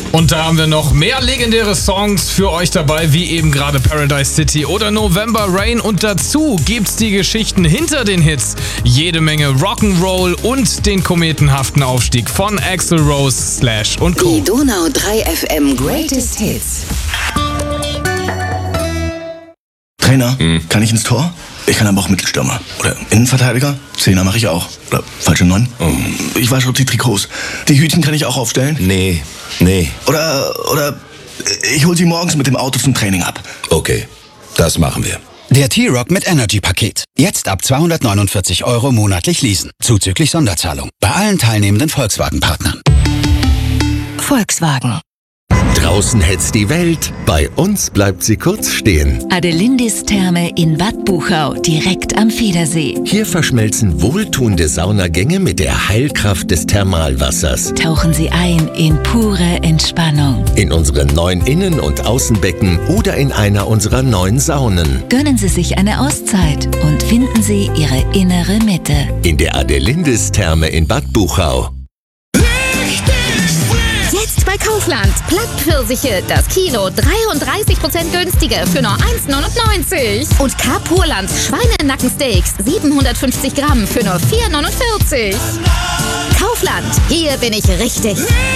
Und da haben wir noch mehr legendäre Songs für euch dabei, wie eben gerade Paradise City oder November Rain. Und dazu gibt's die Geschichten hinter den Hits. Jede Menge Rock'n'Roll und den kometenhaften Aufstieg von Axl Rose, Slash und Co. Die Donau 3 FM Greatest Hits. Trainer, kann ich ins Tor? Ich kann aber auch Mittelstürmer. Oder Innenverteidiger? Zehner mache ich auch. Oder falsche 9? Ich wasche die Trikots. Die Hütchen kann ich auch aufstellen? Nee. Oder ich hol sie morgens mit dem Auto zum Training ab. Okay, das machen wir. Der T-Rock mit Energy-Paket. Jetzt ab 249 € monatlich leasen. Zuzüglich Sonderzahlung. Bei allen teilnehmenden Volkswagen-Partnern. Volkswagen. Draußen hetzt die Welt, bei uns bleibt sie kurz stehen. Adelindis Therme in Bad Buchau, direkt am Federsee. Hier verschmelzen wohltuende Saunagänge mit der Heilkraft des Thermalwassers. Tauchen Sie ein in pure Entspannung. In unsere neuen Innen- und Außenbecken oder in einer unserer neuen Saunen. Gönnen Sie sich eine Auszeit und finden Sie Ihre innere Mitte. In der Adelindis Therme in Bad Buchau. Jetzt bei Kaufland. Plattpfirsiche, das Kilo 33% günstiger für nur 1,99. Und Carpurland Schweinenackensteaks 750 Gramm für nur 4,49. Kaufland, hier bin ich richtig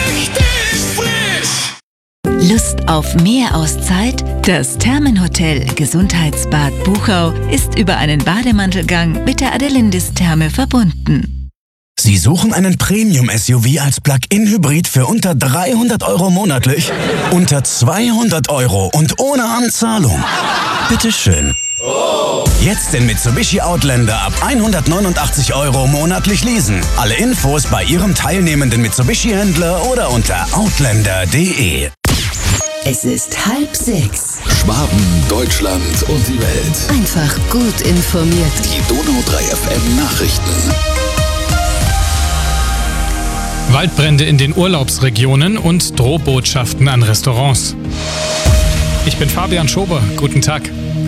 frisch. Lust auf mehr Auszeit? Das Thermenhotel Gesundheitsbad Buchau ist über einen Bademantelgang mit der Adelindis Therme verbunden. Sie suchen einen Premium-SUV als Plug-in-Hybrid für unter 300 € monatlich? Unter 200 € und ohne Anzahlung? Bitteschön. Jetzt den Mitsubishi Outlander ab 189 € monatlich leasen. Alle Infos bei Ihrem teilnehmenden Mitsubishi-Händler oder unter outlander.de. Es ist 5:30. Schwaben, Deutschland und die Welt. Einfach gut informiert. Die Donau 3 FM Nachrichten. Waldbrände in den Urlaubsregionen und Drohbotschaften an Restaurants. Ich bin Fabian Schober. Guten Tag.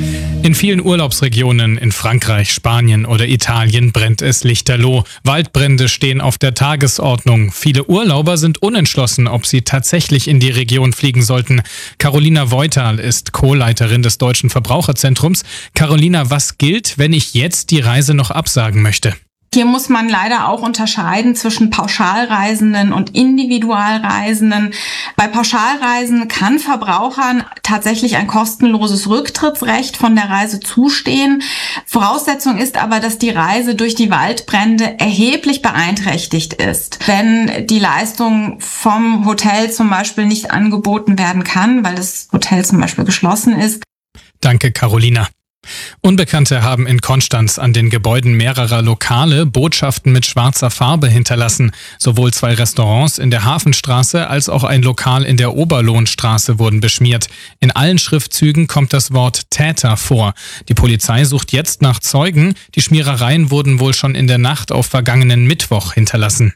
In vielen Urlaubsregionen in Frankreich, Spanien oder Italien brennt es lichterloh. Waldbrände stehen auf der Tagesordnung. Viele Urlauber sind unentschlossen, ob sie tatsächlich in die Region fliegen sollten. Carolina Voital ist Co-Leiterin des Deutschen Verbraucherzentrums. Carolina, was gilt, wenn ich jetzt die Reise noch absagen möchte? Hier muss man leider auch unterscheiden zwischen Pauschalreisenden und Individualreisenden. Bei Pauschalreisen kann Verbrauchern tatsächlich ein kostenloses Rücktrittsrecht von der Reise zustehen. Voraussetzung ist aber, dass die Reise durch die Waldbrände erheblich beeinträchtigt ist. Wenn die Leistung vom Hotel zum Beispiel nicht angeboten werden kann, weil das Hotel zum Beispiel geschlossen ist. Danke, Carolina. Unbekannte haben in Konstanz an den Gebäuden mehrerer Lokale Botschaften mit schwarzer Farbe hinterlassen. Sowohl 2 Restaurants in der Hafenstraße als auch ein Lokal in der Oberlohnstraße wurden beschmiert. In allen Schriftzügen kommt das Wort Täter vor. Die Polizei sucht jetzt nach Zeugen. Die Schmierereien wurden wohl schon in der Nacht auf vergangenen Mittwoch hinterlassen.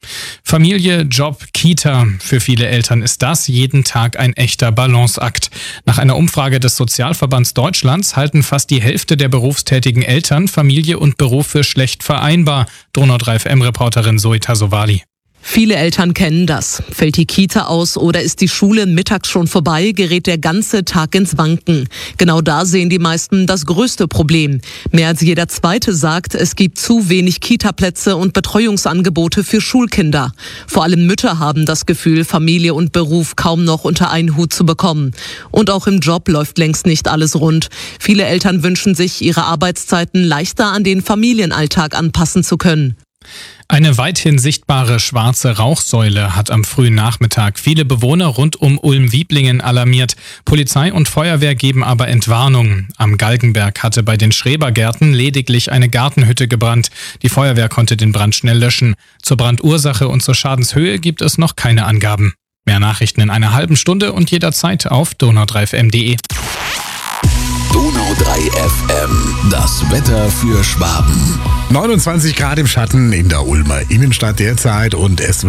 Familie, Job, Kita. Für viele Eltern ist das jeden Tag ein echter Balanceakt. Nach einer Umfrage des Sozialverbands Deutschlands halten fast die Hälfte der berufstätigen Eltern Familie und Beruf für schlecht vereinbar. Donau 3 FM-Reporterin Zoe Tasovali. Viele Eltern kennen das. Fällt die Kita aus oder ist die Schule mittags schon vorbei, gerät der ganze Tag ins Wanken. Genau da sehen die meisten das größte Problem. Mehr als jeder Zweite sagt, es gibt zu wenig Kita-Plätze und Betreuungsangebote für Schulkinder. Vor allem Mütter haben das Gefühl, Familie und Beruf kaum noch unter einen Hut zu bekommen. Und auch im Job läuft längst nicht alles rund. Viele Eltern wünschen sich, ihre Arbeitszeiten leichter an den Familienalltag anpassen zu können. Eine weithin sichtbare schwarze Rauchsäule hat am frühen Nachmittag viele Bewohner rund um Ulm-Wieblingen alarmiert. Polizei und Feuerwehr geben aber Entwarnung. Am Galgenberg hatte bei den Schrebergärten lediglich eine Gartenhütte gebrannt. Die Feuerwehr konnte den Brand schnell löschen. Zur Brandursache und zur Schadenshöhe gibt es noch keine Angaben. Mehr Nachrichten in einer halben Stunde und jederzeit auf donau3fm.de. Donau 3 FM, das Wetter für Schwaben. 29 Grad im Schatten in der Ulmer Innenstadt derzeit und es